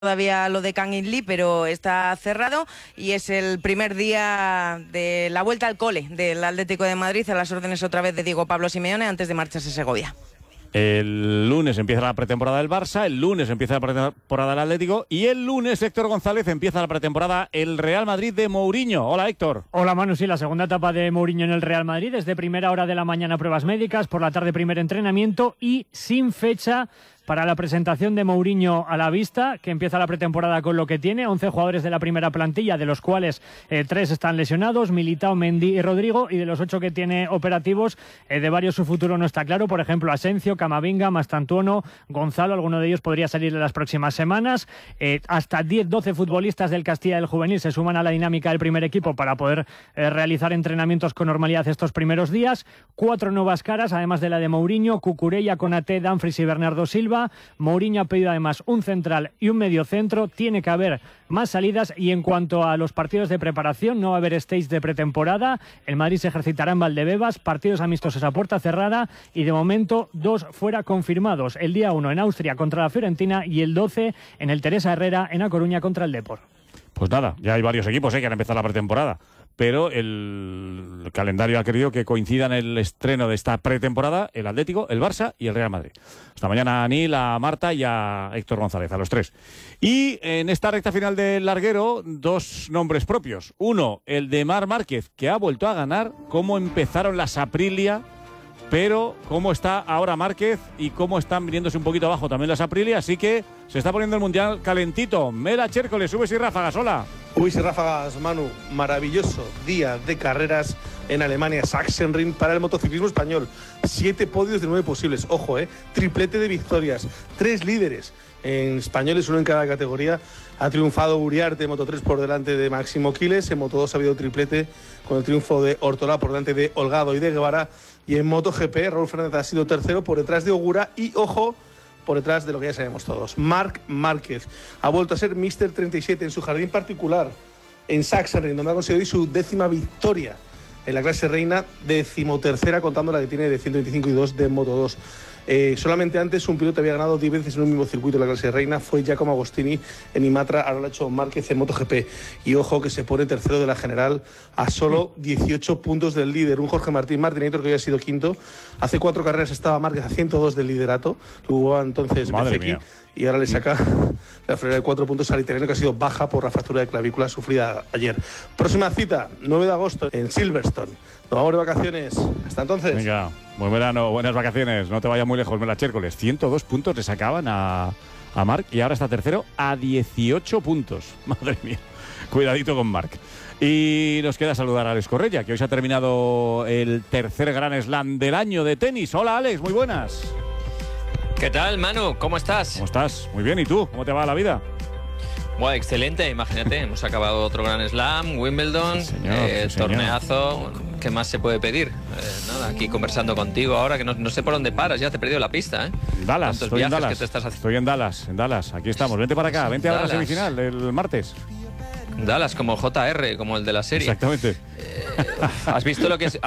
todavía lo de Kang In Lee, pero está cerrado y es el primer día de la vuelta al cole del Atlético de Madrid a las órdenes otra vez de Diego Pablo Simeone antes de marcharse a Segovia. El lunes empieza la pretemporada del Barça, el lunes empieza la pretemporada del Atlético y el lunes Héctor González empieza la pretemporada el Real Madrid de Mourinho. Hola, Héctor. Hola, Manu. Sí, la segunda etapa de Mourinho en el Real Madrid. Desde primera hora de la mañana pruebas médicas, por la tarde primer entrenamiento y sin fecha para la presentación de Mourinho a la vista, que empieza la pretemporada con lo que tiene, 11 jugadores de la primera plantilla, de los cuales 3 están lesionados, Militao, Mendy y Rodrigo, y de los 8 que tiene operativos, de varios su futuro no está claro, por ejemplo, Asencio, Camavinga, Mastantuono, Gonzalo, alguno de ellos podría salir en las próximas semanas, hasta 10-12 futbolistas del Castilla del Juvenil se suman a la dinámica del primer equipo para poder realizar entrenamientos con normalidad estos primeros días, 4 nuevas caras, además de la de Mourinho, Cucurella, Konaté, Dumfries y Bernardo Silva. Mourinho ha pedido además un central y un mediocentro, tiene que haber más salidas y en cuanto a los partidos de preparación no va a haber stage de pretemporada, el Madrid se ejercitará en Valdebebas, partidos amistosos a puerta cerrada y de momento 2 fuera confirmados, el día 1 en Austria contra la Fiorentina y el 12 en el Teresa Herrera en A Coruña contra el Depor. Pues nada, ya hay varios equipos que han empezado la pretemporada, pero el calendario ha querido que coincidan el estreno de esta pretemporada el Atlético, el Barça y el Real Madrid. Hasta mañana a Anil, a Marta y a Héctor González, a los 3. Y en esta recta final del larguero, 2 nombres propios. Uno, el de Marc Márquez, que ha vuelto a ganar. Cómo empezaron las Aprilia, pero cómo está ahora Márquez y cómo están viniéndose un poquito abajo también las Aprilia, así que se está poniendo el Mundial calentito. Mela Chércoles, subes y ráfagas, hola. Subes y ráfagas, Manu. Maravilloso día de carreras en Alemania, Sachsenring, para el motociclismo español. 7 podios de 9 posibles. Ojo, triplete de victorias, 3 líderes en españoles, 1 en cada categoría. Ha triunfado Uriarte en Moto3 por delante de Máximo Quiles. En Moto2 ha habido triplete con el triunfo de Ortolá por delante de Holgado y de Guevara. Y en MotoGP, Raúl Fernández ha sido tercero por detrás de Ogura y, ojo, por detrás de lo que ya sabemos todos, Marc Márquez. Ha vuelto a ser Mr. 37 en su jardín particular, en Sachsenring, donde ha conseguido su 10ª victoria en la clase reina, 13ª contando la que tiene de 125 y 2 de Moto2. Solamente antes un piloto había ganado 10 veces en un mismo circuito en la clase reina, fue Giacomo Agostini en Imatra, ahora lo ha hecho Márquez en MotoGP. Y ojo que se pone tercero de la general a solo 18 puntos del líder, un Jorge Martinator que hoy ha sido quinto. Hace 4 carreras estaba Márquez a 102 del liderato, lo jugaba entonces Bezeki, y ahora le saca la frena de 4 puntos al italiano, que ha sido baja por la fractura de clavícula sufrida ayer. Próxima cita, 9 de agosto en Silverstone. Nos vamos de vacaciones. Hasta entonces. Venga, buen verano, buenas vacaciones. No te vayas muy lejos, Mela Chércoles. 102 puntos le sacaban a Marc y ahora está tercero a 18 puntos. Madre mía. Cuidadito con Marc. Y nos queda saludar a Alex Correia, que hoy se ha terminado el tercer Gran Slam del año de tenis. Hola, Alex, muy buenas. ¿Qué tal, Manu? ¿Cómo estás? ¿Cómo estás? Muy bien. ¿Y tú? ¿Cómo te va la vida? Bueno, excelente, imagínate, hemos acabado otro Gran Slam, Wimbledon, sí, señor. torneazo, ¿qué más se puede pedir? Nada, aquí conversando contigo ahora, que no sé por dónde paras, ya te he perdido la pista, ¿eh? Dallas, Tantos estoy en viajes Dallas, que te estás haciendo. estoy en Dallas, aquí estamos, vente para acá, vente a la semifinal el martes. Dallas, como JR, como el de la serie. Exactamente. ¿Has visto lo que es?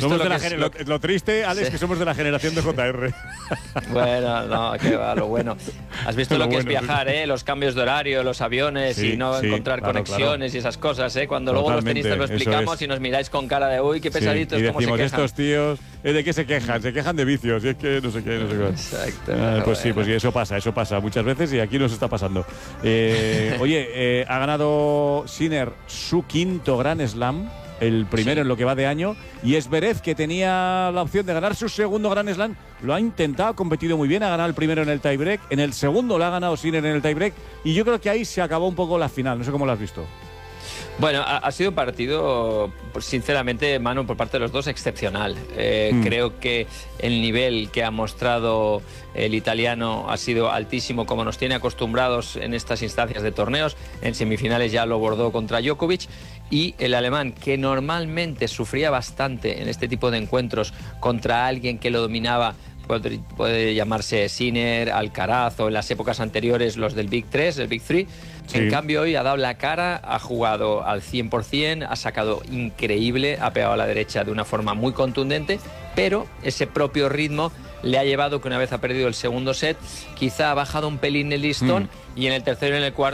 Lo triste, Alex, sí, que somos de la generación de JR. Bueno, no, que va, lo bueno. ¿Has visto lo que es viajar, los cambios de horario, los aviones y no encontrar conexiones y esas cosas, Cuando luego los tenistas lo explicamos y nos miráis con cara de uy, qué pesaditos, y cómo se decimos, quejan. estos tíos, ¿de qué se quejan? Se quejan de vicios, y es que no sé qué, no sé qué. Exacto. Pues sí, pues sí, eso pasa muchas veces y aquí nos está pasando. Oye, ha ganado Sinner su 5º Gran Slam, el primero en lo que va de año, y Zverev, que tenía la opción de ganar su 2º Gran Slam, lo ha intentado, ha competido muy bien, ha ganado el primero en el tiebreak, en el segundo lo ha ganado Sinner en el tiebreak, y yo creo que ahí se acabó un poco la final, no sé cómo lo has visto. Bueno, ha sido un partido, sinceramente, Manu, por parte de los dos, excepcional. Creo que el nivel que ha mostrado el italiano ha sido altísimo, como nos tiene acostumbrados en estas instancias de torneos. En semifinales ya lo bordó contra Djokovic. Y el alemán, que normalmente sufría bastante en este tipo de encuentros contra alguien que lo dominaba, puede llamarse Sinner, Alcaraz o en las épocas anteriores los del Big 3, el Big 3. Sí. En cambio hoy ha dado la cara, ha jugado al 100%, ha sacado increíble, ha pegado a la derecha de una forma muy contundente, pero ese propio ritmo le ha llevado que una vez ha perdido el segundo set, quizá ha bajado un pelín el listón y en el tercero y en el cuarto